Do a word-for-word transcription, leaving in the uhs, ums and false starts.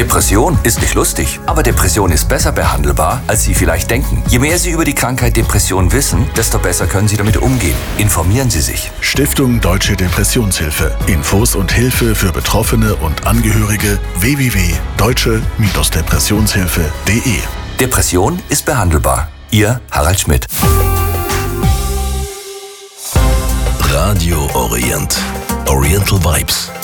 Depression ist nicht lustig, aber Depression ist besser behandelbar, als Sie vielleicht denken. Je mehr Sie über die Krankheit Depression wissen, desto besser können Sie damit umgehen. Informieren Sie sich. Stiftung Deutsche Depressionshilfe. Infos und Hilfe für Betroffene und Angehörige w w w punkt deutsche Depressionshilfe punkt de. Depression ist behandelbar. Ihr Harald Schmidt. Radio Orient. Oriental Vibes.